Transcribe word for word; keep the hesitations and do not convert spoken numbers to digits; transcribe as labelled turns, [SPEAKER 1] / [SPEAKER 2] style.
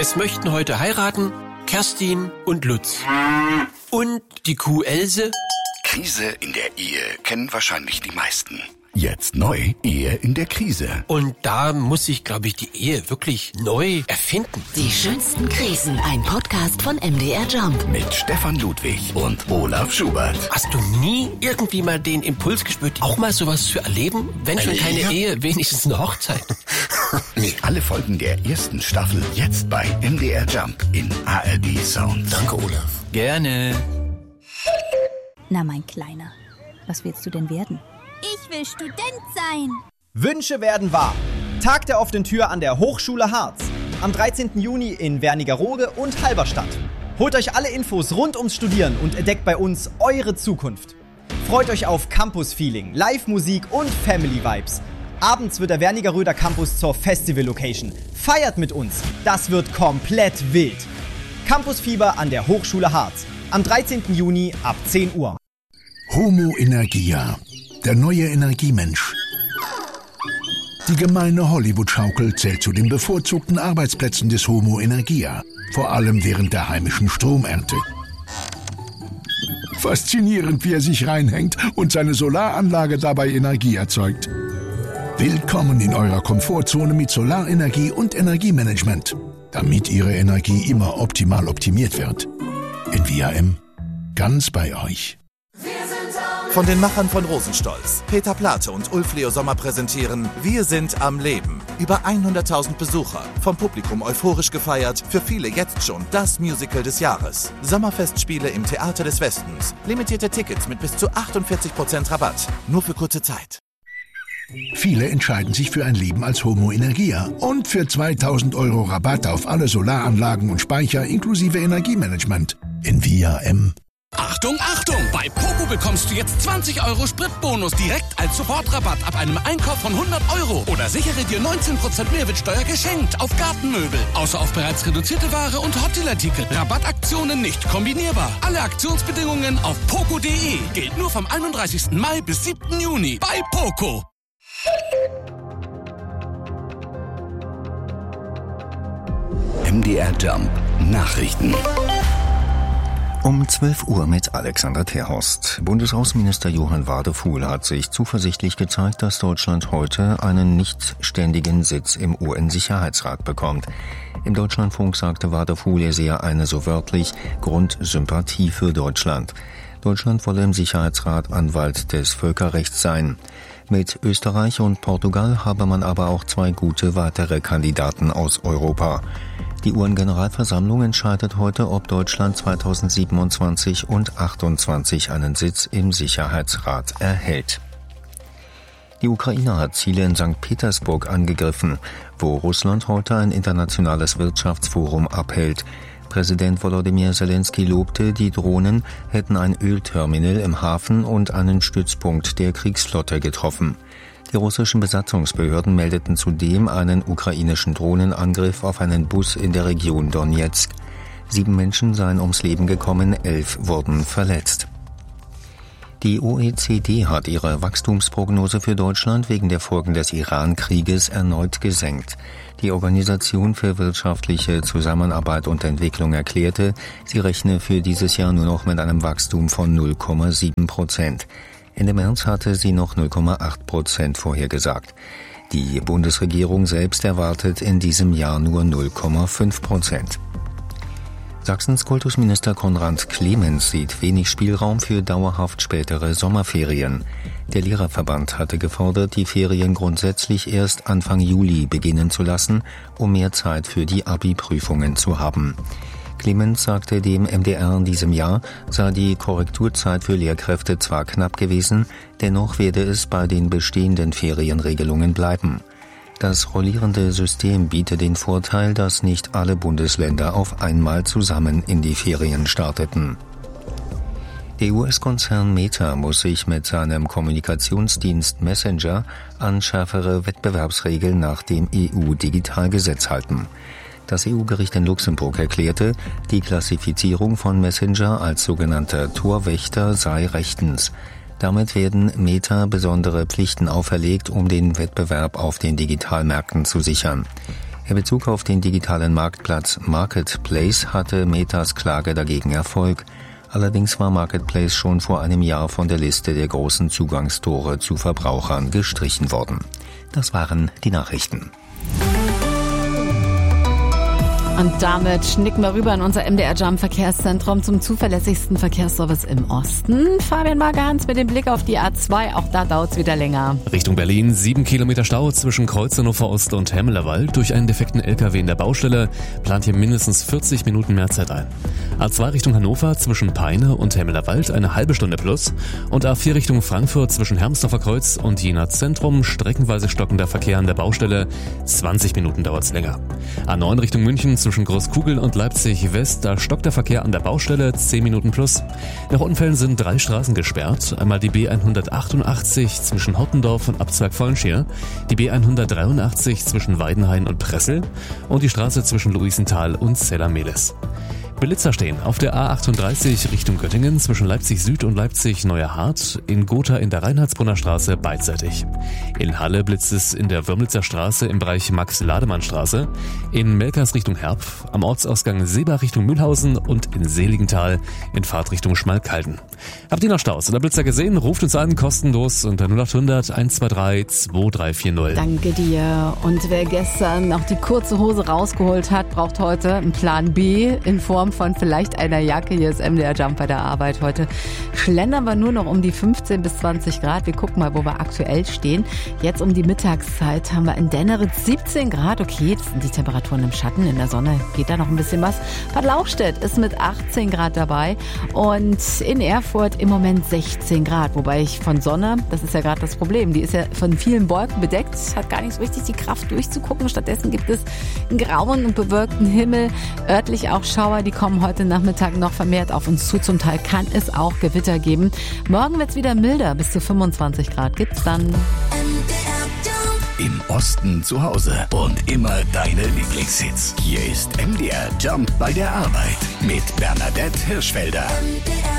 [SPEAKER 1] Es möchten heute heiraten Kerstin und Lutz. Und die Kuh Else.
[SPEAKER 2] Krise in der Ehe kennen wahrscheinlich die meisten. Jetzt neu, Ehe in der Krise.
[SPEAKER 1] Und da muss sich, glaube ich, die Ehe wirklich neu erfinden.
[SPEAKER 3] Die schönsten Krisen, ein Podcast von M D R Jump.
[SPEAKER 2] Mit Stefan Ludwig und Olaf Schubert.
[SPEAKER 1] Hast du nie irgendwie mal den Impuls gespürt, auch mal sowas zu erleben? Wenn schon keine
[SPEAKER 2] ja.
[SPEAKER 1] Ehe, wenigstens eine Hochzeit.
[SPEAKER 2] Nee. Alle Folgen der ersten Staffel jetzt bei M D R Jump in A R D Sound.
[SPEAKER 1] Danke, Olaf. Gerne.
[SPEAKER 4] Na, mein Kleiner, was willst du denn werden?
[SPEAKER 5] Ich will Student sein.
[SPEAKER 6] Wünsche werden wahr. Tag der offenen Tür an der Hochschule Harz. Am dreizehnten Juni in Wernigerode und Halberstadt. Holt euch alle Infos rund ums Studieren und entdeckt bei uns eure Zukunft. Freut euch auf Campus-Feeling, Live-Musik und Family-Vibes. Abends wird der Wernigeröder Campus zur Festival-Location. Feiert mit uns. Das wird komplett wild. Campusfieber an der Hochschule Harz. Am dreizehnten Juni ab zehn Uhr.
[SPEAKER 7] Homo Energia. Der neue Energiemensch. Die gemeine Hollywood-Schaukel zählt zu den bevorzugten Arbeitsplätzen des Homo Energia, vor allem während der heimischen Stromernte. Faszinierend, wie er sich reinhängt und seine Solaranlage dabei Energie erzeugt. Willkommen in eurer Komfortzone mit Solarenergie und Energiemanagement, damit Ihre Energie immer optimal optimiert wird. In V R M, ganz bei euch.
[SPEAKER 8] Von den Machern von Rosenstolz, Peter Plate und Ulf Leo Sommer präsentieren Wir sind am Leben. Über hunderttausend Besucher, vom Publikum euphorisch gefeiert, für viele jetzt schon das Musical des Jahres. Sommerfestspiele im Theater des Westens, limitierte Tickets mit bis zu achtundvierzig Prozent Rabatt, nur für kurze Zeit.
[SPEAKER 7] Viele entscheiden sich für ein Leben als Homo Energia und für zweitausend Euro Rabatt auf alle Solaranlagen und Speicher inklusive Energiemanagement in V R M.
[SPEAKER 9] Achtung, Achtung! Bei Poco bekommst du jetzt zwanzig Euro Spritbonus direkt als Sofortrabatt ab einem Einkauf von hundert Euro. Oder sichere dir neunzehn Prozent Mehrwertsteuer geschenkt auf Gartenmöbel. Außer auf bereits reduzierte Ware und Hotelartikel. Rabattaktionen nicht kombinierbar. Alle Aktionsbedingungen auf poco punkt de. Gilt nur vom einunddreißigsten Mai bis siebten Juni bei Poco.
[SPEAKER 2] M D R Jump Nachrichten.
[SPEAKER 10] Um zwölf Uhr mit Alexander Terhorst. Bundesaußenminister Johann Wadefuhl hat sich zuversichtlich gezeigt, dass Deutschland heute einen nicht ständigen Sitz im U N-Sicherheitsrat bekommt. Im Deutschlandfunk sagte Wadefuhl, er sehe eine so wörtlich Grundsympathie für Deutschland. Deutschland wolle im Sicherheitsrat Anwalt des Völkerrechts sein. Mit Österreich und Portugal habe man aber auch zwei gute weitere Kandidaten aus Europa. Die U N-Generalversammlung entscheidet heute, ob Deutschland zweitausendsiebenundzwanzig und achtundzwanzig einen Sitz im Sicherheitsrat erhält. Die Ukraine hat Ziele in Sankt Petersburg angegriffen, wo Russland heute ein internationales Wirtschaftsforum abhält. Präsident Volodymyr Zelensky lobte, die Drohnen hätten ein Ölterminal im Hafen und einen Stützpunkt der Kriegsflotte getroffen. Die russischen Besatzungsbehörden meldeten zudem einen ukrainischen Drohnenangriff auf einen Bus in der Region Donezk. Sieben Menschen seien ums Leben gekommen, elf wurden verletzt. Die O E C D hat ihre Wachstumsprognose für Deutschland wegen der Folgen des Iran-Krieges erneut gesenkt. Die Organisation für wirtschaftliche Zusammenarbeit und Entwicklung erklärte, sie rechne für dieses Jahr nur noch mit einem Wachstum von null Komma sieben Prozent. Ende März hatte sie noch null Komma acht Prozent vorhergesagt. Die Bundesregierung selbst erwartet in diesem Jahr nur null Komma fünf Prozent. Sachsens Kultusminister Konrad Clemens sieht wenig Spielraum für dauerhaft spätere Sommerferien. Der Lehrerverband hatte gefordert, die Ferien grundsätzlich erst Anfang Juli beginnen zu lassen, um mehr Zeit für die Abi-Prüfungen zu haben. Clemens sagte dem M D R in diesem Jahr, sei die Korrekturzeit für Lehrkräfte zwar knapp gewesen, dennoch werde es bei den bestehenden Ferienregelungen bleiben. Das rollierende System biete den Vorteil, dass nicht alle Bundesländer auf einmal zusammen in die Ferien starteten. Der U S-Konzern Meta muss sich mit seinem Kommunikationsdienst Messenger an schärfere Wettbewerbsregeln nach dem E U-Digitalgesetz halten. Das E U-Gericht in Luxemburg erklärte, die Klassifizierung von Messenger als sogenannter Torwächter sei rechtens. Damit werden Meta besondere Pflichten auferlegt, um den Wettbewerb auf den Digitalmärkten zu sichern. In Bezug auf den digitalen Marktplatz Marketplace hatte Metas Klage dagegen Erfolg. Allerdings war Marketplace schon vor einem Jahr von der Liste der großen Zugangstore zu Verbrauchern gestrichen worden. Das waren die Nachrichten.
[SPEAKER 11] Und damit schnicken wir rüber in unser M D R Jump Verkehrszentrum zum zuverlässigsten Verkehrsservice im Osten. Fabian Margans mit dem Blick auf die A zwei, auch da dauert es wieder länger.
[SPEAKER 12] Richtung Berlin, sieben Kilometer Stau zwischen Kreuz Hannover Ost und Hemmelerwald. Durch einen defekten L K W in der Baustelle plant hier mindestens vierzig Minuten mehr Zeit ein. A zwei Richtung Hannover zwischen Peine und Hemmelerwald eine halbe Stunde plus. Und A vier Richtung Frankfurt zwischen Hermsdorfer Kreuz und Jena Zentrum streckenweise stockender Verkehr an der Baustelle. zwanzig Minuten dauert es länger. A neun Richtung München zwischen Großkugel und Leipzig West, da stockt der Verkehr an der Baustelle, zehn Minuten plus. Nach Unfällen sind drei Straßen gesperrt. Einmal die B hundertachtundachtzig zwischen Hottendorf und Abzweig Vollenschier, die B hundertdreiundachtzig zwischen Weidenhain und Pressel und die Straße zwischen Luisenthal und Zella-Mehlis. Blitzer stehen auf der A achtunddreißig Richtung Göttingen zwischen Leipzig Süd und Leipzig Neuer Hart, in Gotha in der Reinhardsbrunner Straße beidseitig. In Halle blitzt es in der Würmlitzer Straße im Bereich Max-Lademann-Straße, in Melkers Richtung Herpf, am Ortsausgang Seebach Richtung Mühlhausen und in Seligenthal in Fahrtrichtung Schmalkalden. Habt ihr noch Staus oder Blitzer gesehen? Ruft uns an, kostenlos unter null achthundert eins zwei drei zwei drei vier null.
[SPEAKER 11] Danke dir. Und wer gestern noch die kurze Hose rausgeholt hat, braucht heute einen Plan B in Form von vielleicht einer Jacke. Hier ist M D R Jump bei der Arbeit. Heute schlendern wir nur noch um die fünfzehn bis zwanzig Grad. Wir gucken mal, wo wir aktuell stehen. Jetzt um die Mittagszeit haben wir in Denneritz siebzehn Grad. Okay, das sind die Temperaturen im Schatten. In der Sonne geht da noch ein bisschen was. Bad Lauchstädt ist mit achtzehn Grad dabei und in Erfurt im Moment sechzehn Grad. Wobei ich von Sonne, das ist ja gerade das Problem, die ist ja von vielen Wolken bedeckt, hat gar nicht so richtig die Kraft durchzugucken. Stattdessen gibt es einen grauen und bewölkten Himmel, örtlich auch Schauer, die kommen heute Nachmittag noch vermehrt auf uns zu. Zum Teil kann es auch Gewitter geben. Morgen wird es wieder milder, bis zu fünfundzwanzig Grad gibt's dann.
[SPEAKER 2] Im Osten zu Hause und immer deine Lieblingshits. Hier ist M D R Jump bei der Arbeit mit Bernadette Hirschfelder.